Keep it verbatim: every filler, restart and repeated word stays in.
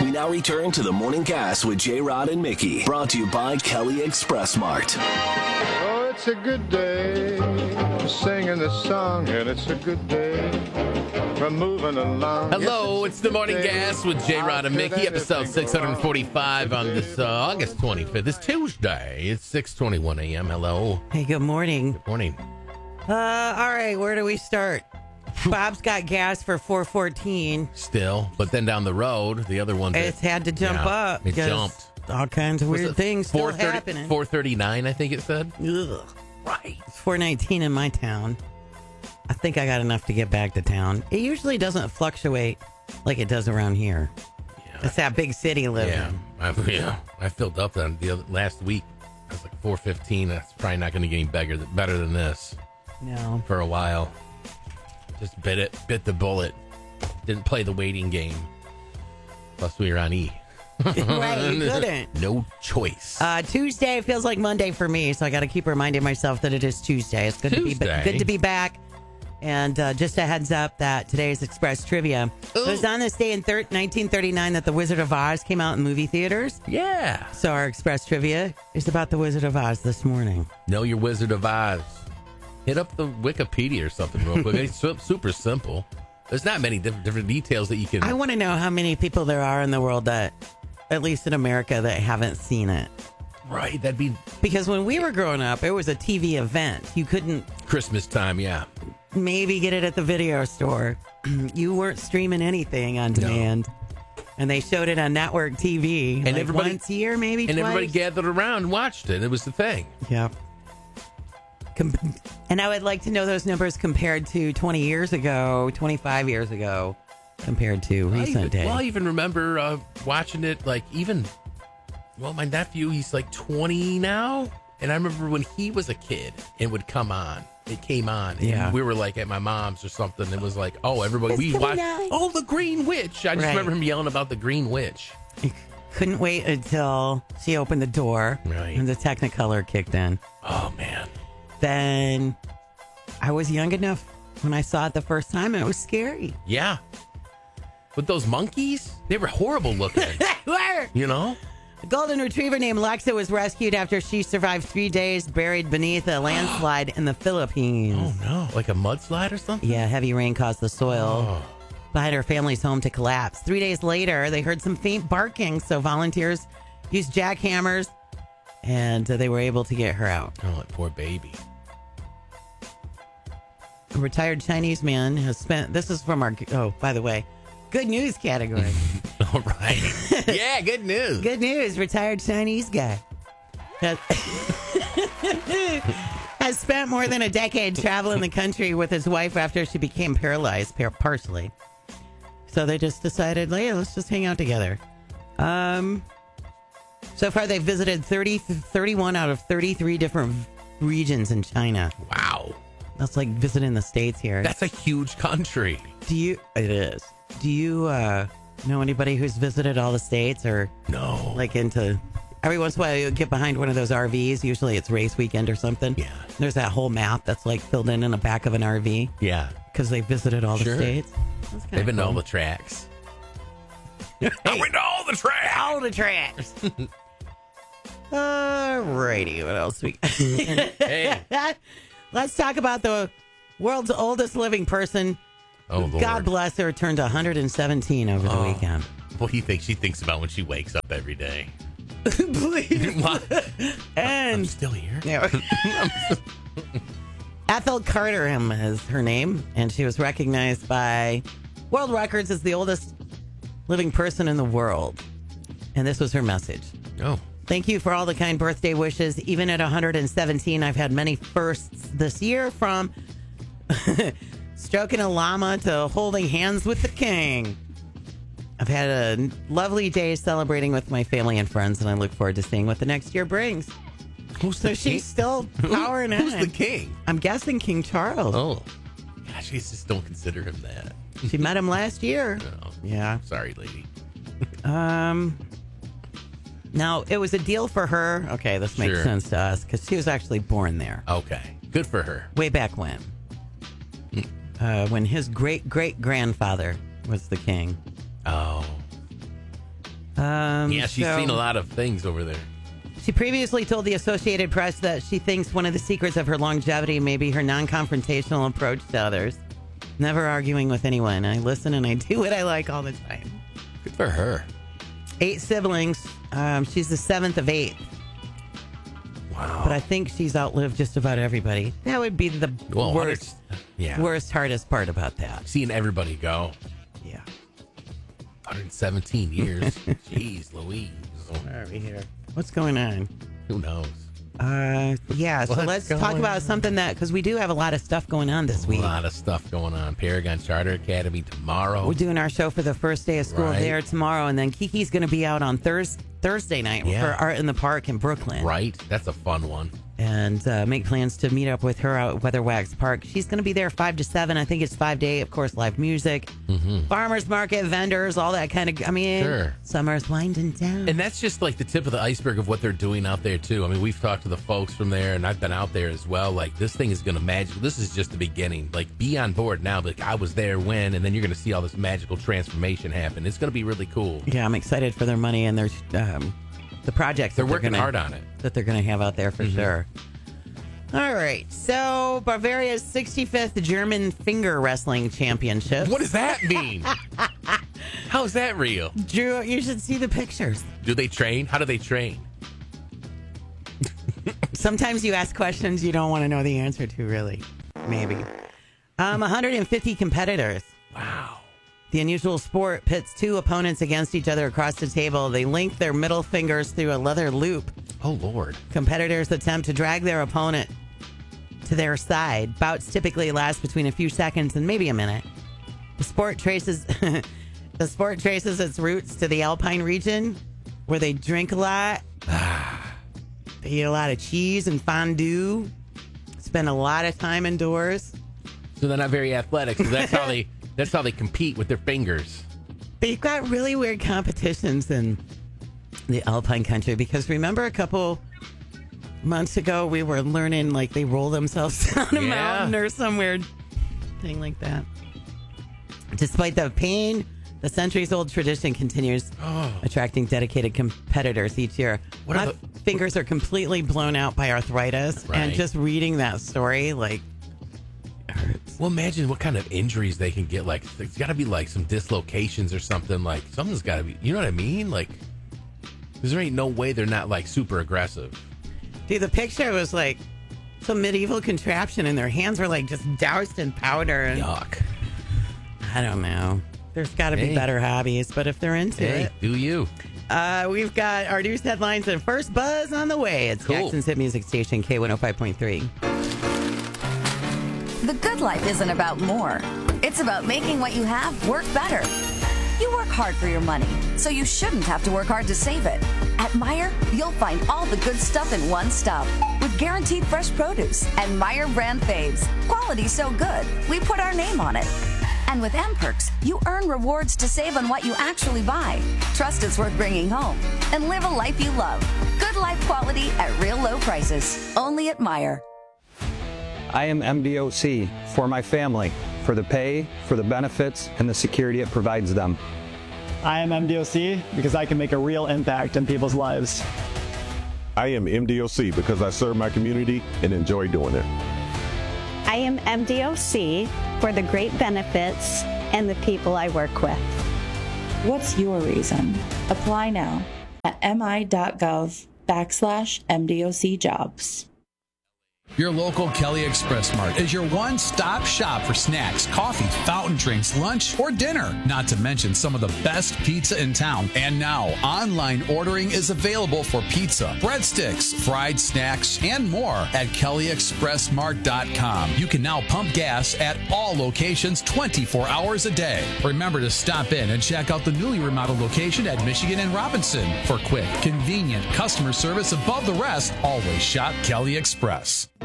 We now return to the Morning Gas with J-Rod and Mickey. Brought to you by Kelly Express Mart. Oh, it's a good day for singing this song, and it's a good day for moving along. Hello, Yes, it's the Morning day. Gas with J-Rod and How Mickey, could episode anything six go wrong? forty-five on this uh, August twenty-fifth. It's Tuesday. It's six twenty-one a.m. Hello. Hey, good morning. Good morning. Uh, all right, where do we start? Bob's got gas for four fourteen. Still, but then down the road, the other one. It's had to jump yeah, up. It 'cause jumped. All kinds of Was weird it things still four thirty happening. four thirty-nine, I think it said. Ugh. Right. It's four nineteen in my town. I think I got enough to get back to town. It usually doesn't fluctuate like it does around here. Yeah. It's that big city living. Yeah. I, yeah. I filled up on the other, last week. I was like four fifteen. That's probably not going to get any better, better than this No. for a while. Just bit it, bit the bullet. Didn't play the waiting game. Plus, we were on E. Right, you couldn't. No choice. Uh, Tuesday feels like Monday for me, so I got to keep reminding myself that it is Tuesday. It's good Tuesday. to be good to be back. And uh, just a heads up that today's Express Trivia. It was on this day in thir- nineteen thirty-nine that The Wizard of Oz came out in movie theaters. Yeah. So our Express Trivia is about The Wizard of Oz this morning. Know your Wizard of Oz. Hit up the Wikipedia or something real quick. It's su- super simple. There's not many different, different details that you can. I want to know how many people there are in the world that, at least in America, that haven't seen it. Right. That'd be Because when we were growing up, it was a T V event. You couldn't Christmas time. Yeah. maybe get it at the video store. You weren't streaming anything on demand. And they showed it on network T V. And like everybody- once a year, maybe And twice. everybody gathered around and watched it. It was the thing. Yeah. Com- and I would like to know those numbers compared to twenty years ago, twenty-five years ago, compared to I recent even, days. well, I even remember uh, watching it like even, well, my nephew, he's like twenty now. And I remember when he was a kid, it would come on. It came on. And Yeah. we were like at my mom's or something. It was like, oh, everybody, It's we coming watched, on. oh, the Green Witch. I just Right. remember him yelling about the Green Witch. Couldn't wait until she opened the door Right. and the Technicolor kicked in. Oh, man. Then I was young enough when I saw it the first time, and it was scary. Yeah. But those monkeys, they were horrible looking. Where? You know? A golden retriever named Lexa was rescued after she survived three days buried beneath a landslide in the Philippines. Oh, no. Like a mudslide or something? Yeah, heavy rain caused the soil Oh. behind her family's home to collapse. Three days later, they heard some faint barking, so volunteers used jackhammers, and uh, they were able to get her out. Oh, that poor baby. A retired Chinese man has spent, this is from our, oh, by the way, good news category. All right. Yeah, good news. Good news, retired Chinese guy has, has spent more than a decade traveling the country with his wife after she became paralyzed, par- partially. So they just decided, hey, let's just hang out together. Um, so far, they've visited thirty, thirty-one out of thirty-three different regions in China. Wow. That's like visiting the States here. That's a huge country. Do you? It is. Do you uh, know anybody who's visited all the states or No. like into? Every once in a while, you get behind one of those R Vs. Usually, it's race weekend or something. Yeah. There's that whole map that's like filled in in the back of an R V Yeah. because they visited all Sure. the states. That's kinda They've been to all cool. the tracks. I went to all the tracks. all the tracks. Alrighty, what else we? Hey. Let's talk about the world's oldest living person. Oh, Lord. God bless her. Turned one hundred seventeen over the Oh. weekend. What do you think she thinks about when she wakes up every day? Please. What? I'm And still here. yeah. Ethel Carterham is her name, and she was recognized by World Records as the oldest living person in the world. And this was her message. Oh. Thank you for all the kind birthday wishes. Even at one hundred seventeen, I've had many firsts this year, from stroking a llama to holding hands with the king. I've had a lovely day celebrating with my family and friends, and I look forward to seeing what the next year brings. Who's So the she's king? still powering Who's on. the king? I'm guessing King Charles. Oh. Gosh, you just don't consider him that. She met him last year. No. Yeah. Sorry, lady. Um. Now, it was a deal for her. Okay, this makes Sure. sense to us because she was actually born there. Okay. Good for her. Way back when. Uh, when his great great grandfather was the king. Oh. Um, Yeah, she's so- seen a lot of things over there. She previously told the Associated Press that she thinks one of the secrets of her longevity may be her non-confrontational approach to others. Never arguing with anyone. I listen and I do what I like all the time. Good for her. Eight siblings. Um, she's the seventh of eight. Wow. But I think she's outlived just about everybody. That would be the Well, worst, yeah. worst, hardest part about that. Seeing everybody go. Yeah. one hundred seventeen years. Jeez Louise. Where are we here? What's going on? Who knows? Uh, yeah, so What's let's talk going about on? something that, because we do have a lot of stuff going on this A week. lot of stuff going on. Paragon Charter Academy tomorrow. We're doing our show for the first day of school Right. there tomorrow, and then Kiki's going to be out on Thurs Thursday night Yeah. for Art in the Park in Brooklyn. Right? That's a fun one. And uh, make plans to meet up with her out at Weatherwax Park. She's going to be there five to seven. I think it's five to eight. Of course, live music, Mm-hmm. farmers market, vendors, all that kind of. I mean, Sure. summer's winding down. And that's just like the tip of the iceberg of what they're doing out there, too. I mean, we've talked to the folks from there, and I've been out there as well. Like, this thing is going to magic. This is just the beginning. Like, be on board now. Like, I was there when, and then you're going to see all this magical transformation happen. It's going to be really cool. Yeah, I'm excited for their money and their um, the projects. They're that working gonna, hard on it. That they're going to have out there for Mm-hmm. sure. All right, so Bavaria's sixty-fifth German Finger Wrestling Championship. What does that mean? How's that real? Drew, you should see the pictures. Do they train? How do they train? Sometimes you ask questions you don't want to know the answer to, really. Maybe. Um, one hundred fifty competitors. Wow. The unusual sport pits two opponents against each other across the table. They link their middle fingers through a leather loop. Oh, Lord. Competitors attempt to drag their opponent to their side. Bouts typically last between a few seconds and maybe a minute. The sport traces the sport traces its roots to the Alpine region, where they drink a lot. They eat a lot of cheese and fondue. Spend a lot of time indoors. So they're not very athletic. So that's how they that's how they compete with their fingers. They've got really weird competitions in the Alpine country, because remember a couple months ago we were learning like they roll themselves down a Yeah. mountain or some weird thing like that. Despite the pain, the centuries-old tradition continues, attracting dedicated competitors each year. What are My the- fingers are completely blown out by arthritis, and Right. just reading that story like hurts. Well, imagine what kind of injuries they can get. Like, there's got to be like some dislocations or something. Like, something's got to be. You know what I mean? Like, because there ain't no way they're not like super aggressive. Dude, the picture was like some medieval contraption, and their hands were like just doused in powder. And Yuck. I don't know. There's got to be Hey. better hobbies, but if they're into Hey, it, do you? uh, we've got our news headlines and first buzz on the way. It's Cool. Jackson's Hit Music Station, K one oh five point three. The good life isn't about more. It's about making what you have work better. You work hard for your money, so you shouldn't have to work hard to save it. At Meijer, you'll find all the good stuff in one stop with guaranteed fresh produce and Meijer brand faves. Quality so good, we put our name on it. And with M-Perks, you earn rewards to save on what you actually buy. Trust is worth bringing home. And live a life you love. Good life quality at real low prices. Only at Meijer. I am M D O C for my family, for the pay, for the benefits, and the security it provides them. I am M D O C because I can make a real impact in people's lives. I am M D O C because I serve my community and enjoy doing it. I am M D O C for the great benefits and the people I work with. What's your reason? Apply now at mi.gov backslash MDOC jobs. Your local Kelly Express Mart is your one-stop shop for snacks, coffee, fountain drinks, lunch, or dinner. Not to mention some of the best pizza in town. And now, online ordering is available for pizza, breadsticks, fried snacks, and more at kelly express mart dot com. You can now pump gas at all locations twenty-four hours a day. Remember to stop in and check out the newly remodeled location at Michigan and Robinson. For quick, convenient customer service above the rest, always shop Kelly Express.